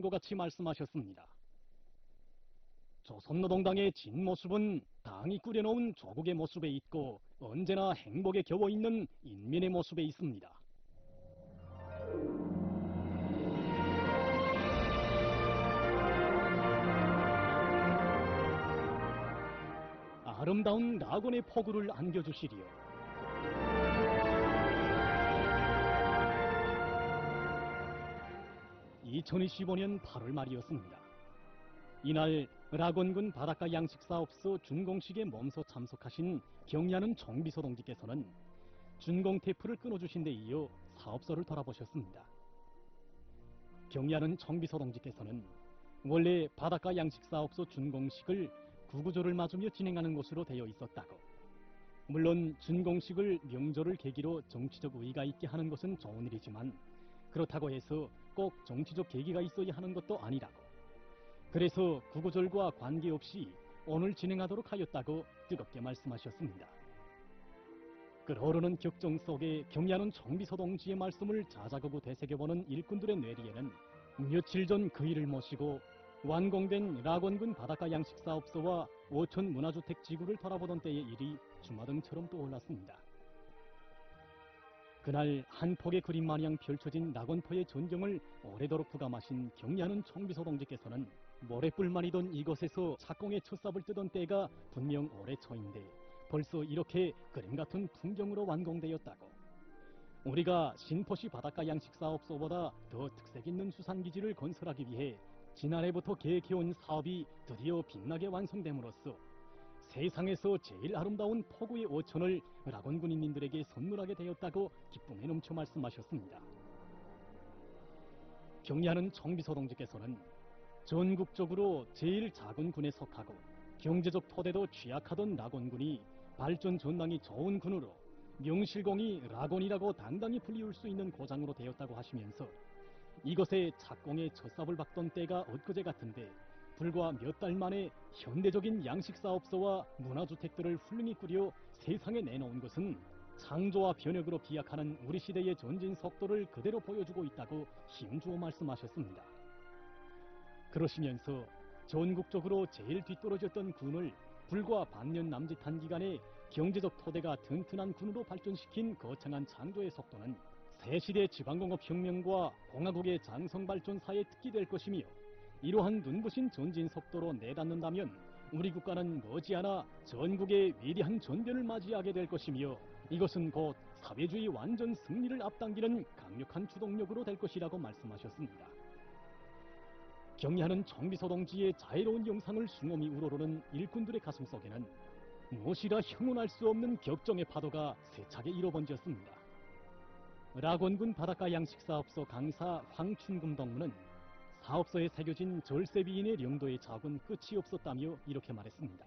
다음과 같이 말씀하셨습니다. 조선노동당의 진모습은 당이 꾸려놓은 조국의 모습에 있고 언제나 행복에 겨워있는 인민의 모습에 있습니다. 아름다운 낙원의 포구를 안겨주시리요. 2025년 8월 말이었습니다. 이날 락원군 바닷가 양식사업소 준공식에 몸소 참석하신 경야는 정비소 동지께서는 준공 테이프를 끊어주신 데 이어 사업소를 돌아보셨습니다. 경야는 정비소 동지께서는 원래 바닷가 양식사업소 준공식을 구구조를 맞으며 진행하는 것으로 되어 있었다고, 물론 준공식을 명절을 계기로 정치적 의의가 있게 하는 것은 좋은 일이지만 그렇다고 해서 꼭 정치적 계기가 있어야 하는 것도 아니라고, 그래서 구구절과 관계없이 오늘 진행하도록 하였다고 뜨겁게 말씀하셨습니다. 끓어오르는 격정 속에 경야는 정비소 동지의 말씀을 자작하고 되새겨보는 일꾼들의 뇌리에는 며칠 전 그 일을 모시고 완공된 락원군 바닷가 양식사업소와 5천 문화주택 지구를 돌아보던 때의 일이 주마등처럼 떠올랐습니다. 그날 한 폭의 그림 마냥 펼쳐진 낙원포의 전경을 오래도록 부감하신 경야는 정비소 동지께서는 모래뿔만이던 이곳에서 착공의 첫삽을 뜨던 때가 분명 올해 초인데 벌써 이렇게 그림 같은 풍경으로 완공되었다고, 우리가 신포시 바닷가 양식사업소보다 더 특색 있는 수산기지를 건설하기 위해 지난해부터 계획해온 사업이 드디어 빛나게 완성됨으로써 세상에서 제일 아름다운 포구의 어촌을 락원 군인님들에게 선물하게 되었다고 기쁨에 넘쳐 말씀하셨습니다. 경야는 정비소 동지께서는 전국적으로 제일 작은 군에 속하고 경제적 토대도 취약하던 락원군이 발전 전망이 좋은 군으로 명실공히 락원이라고 당당히 불리울 수 있는 고장으로 되었다고 하시면서 이것에 착공의 첫삽을 박던 때가 엊그제 같은데 불과 몇 달 만에 현대적인 양식사업소와 문화주택들을 훌륭히 꾸려 세상에 내놓은 것은 창조와 변혁으로 기약하는 우리 시대의 전진 속도를 그대로 보여주고 있다고 힘주어 말씀하셨습니다. 그러시면서 전국적으로 제일 뒤떨어졌던 군을 불과 반년 남짓한 기간에 경제적 토대가 튼튼한 군으로 발전시킨 거창한 창조의 속도는 새시대 지방공업혁명과 공화국의 장성발전사에 특기될 것이며, 이러한 눈부신 전진 속도로 내닫는다면 우리 국가는 머지않아 전국의 위대한 전변을 맞이하게 될 것이며, 이것은 곧 사회주의 완전 승리를 앞당기는 강력한 주동력으로 될 것이라고 말씀하셨습니다. 경야는 정비소 동지의 자애로운 영상을 숭엄히 우러르는 일꾼들의 가슴 속에는 무엇이라 형언할 수 없는 격정의 파도가 세차게 일어번졌습니다. 락원군 바닷가 양식사업소 강사 황춘금 동무는 사업소에 새겨진 절세비인의 용도의 작은 끝이 없었다며 이렇게 말했습니다.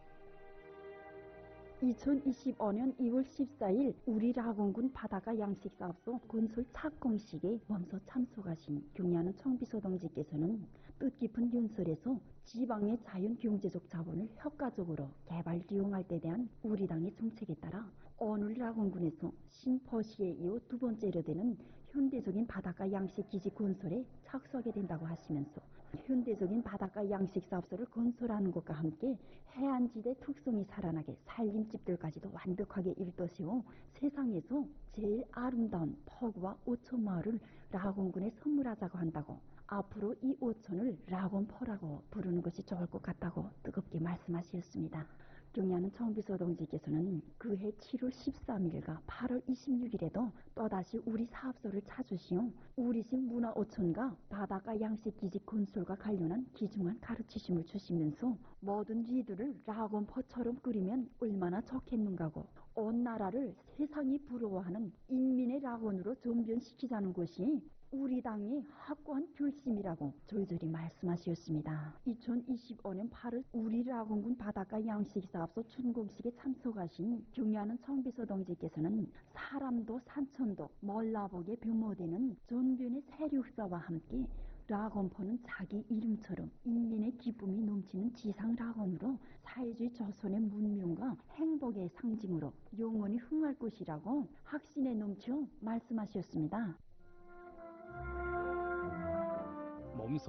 2025년 2월 14일 우리 락원군 바닷가 양식사업소 건설 착공식에 몸소 참석하신 경야는 정비소 동지께서는 뜻깊은 연설에서 지방의 자연경제적 자본을 효과적으로 개발 이용할 때 대한 우리 당의 정책에 따라 오늘 락원군에서 신포시에 이어 두 번째로 되는 현대적인 바닷가 양식기지 건설에 착수하게 된다고 하시면서 현대적인 바닷가 양식사업소를 건설하는 것과 함께 해안지대 특성이 살아나게 살림집들까지도 완벽하게 일떠세워 세상에서 제일 아름다운 포구와 오천마을을 락원군에 선물하자고 한다고, 앞으로 이 오천을 락원포라고 부르는 것이 좋을 것 같다고 뜨겁게 말씀하셨습니다. 경야는 정비소 동지께서는 그해 7월 13일과 8월 26일에도 또다시 우리 사업소를 찾으시어 우리식 문화오천과 바닷가 양식기지 건설과 관련한 귀중한 가르치심을 주시면서 모든 쥐들을 락원포처럼 끓이면 얼마나 좋겠는가고 온 나라를 세상이 부러워하는 인민의 락원으로 전변시키자는 것이 우리 당의 확고한 결심이라고 절절히 말씀하셨습니다. 2025년 8월 우리 락원군 바닷가 양식사업소 준공식에 참석하신 경야는 정비소 동지께서는 사람도 산천도 몰라보게 변모되는 전변의 세력사와 함께 락원포는 자기 이름처럼 인민의 기쁨이 넘치는 지상 락원으로 사회주의 조선의 문명과 행복의 상징으로 영원히 흥할 것이라고 확신에 넘쳐 말씀하셨습니다. 몸소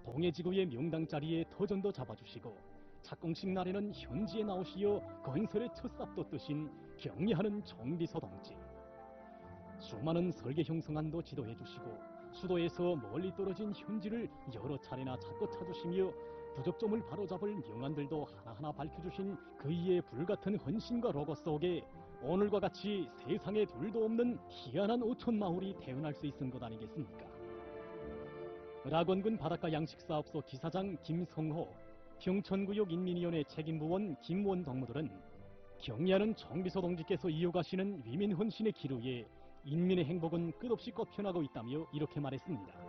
동해지구의 명당 자리에 터전도 잡아주시고 착공식 날에는 현지에 나오시어 건설의 첫 삽도 뜨신 경리하는 정비서 동지. 수많은 설계 형성안도 지도해 주시고 수도에서 멀리 떨어진 현지를 여러 차례나 찾고 찾으시며 부족점을 바로잡을 명안들도 하나하나 밝혀주신 그이의 불같은 헌신과 로고 속에 오늘과 같이 세상에 둘도 없는 희한한 오촌 마을이 태어날 수 있은 것 아니겠습니까? 락원군 바닷가 양식사업소 지사장 김성호, 평천구역 인민위원회 책임부원 김원 동무들은 경리하는 정비서 동지께서 이어가시는 위민 헌신의 길 위에 인민의 행복은 끝없이 꽃펴나고 있다며 이렇게 말했습니다.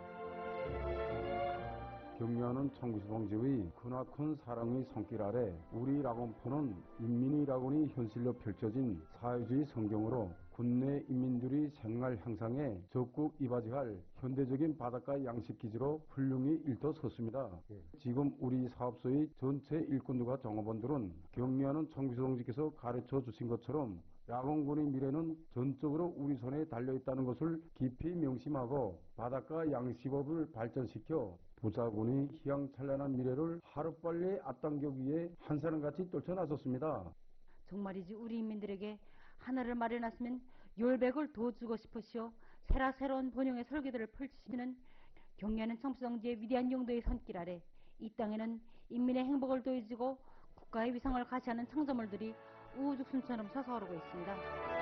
경리하는 정비서 동지의 크나큰 사랑의 손길 아래 우리 락원포는 인민의 락원이 현실로 펼쳐진 사회주의 성경으로 국내 인민들이 생활 향상에 적극 이바지할 현대적인 바닷가 양식기지로 훌륭히 일터섰습니다. 지금 우리 사업소의 전체 일꾼들과 종업원들은 경리하는 정비서 동지께서 가르쳐 주신 것처럼 락원군의 미래는 전적으로 우리 손에 달려있다는 것을 깊이 명심하고 바닷가 양식업을 발전시켜 부자군의 희망찬란한 미래를 하루빨리 앞당기기 위해 한 사람같이 떨쳐나섰습니다. 정말이지 우리 인민들에게 하나를 마련하시면 열백을 더 주고 싶으시오. 새로운 번영의 설계들을 펼치시는 경리하는 정비서동지의 위대한 용도의 손길 아래 이 땅에는 인민의 행복을 더해주고 국가의 위상을 가시하는 창조물들이 우후죽순처럼 솟아오르고 있습니다.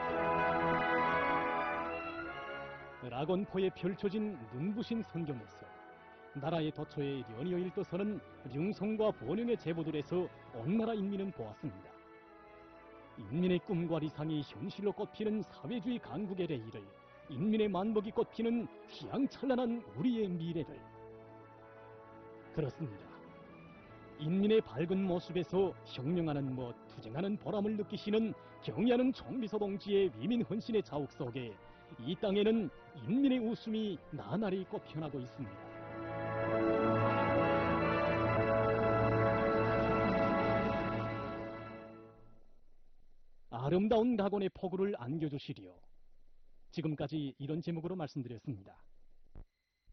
락원포에 펼쳐진 눈부신 선경에서 나라의 도처에 연이어 일떠서는 융성과 번영의 제보들에서 온 나라 인민은 보았습니다. 인민의 꿈과理想이 현실로 꽃피는 사회주의 강국의 레일을, 인민의 만복이 꽃피는 휘황찬란한 우리의 미래를. 그렇습니다. 인민의 밝은 모습에서 혁명하는 멋, 투쟁하는 보람을 느끼시는 경리하는 정비서 동지의 위민 헌신의 자욱 속에 이 땅에는 인민의 웃음이 나날이 꽃펴나고 있습니다. 아름다운 낙원의 포구를 안겨주시리요. 지금까지 이런 제목으로 말씀드렸습니다.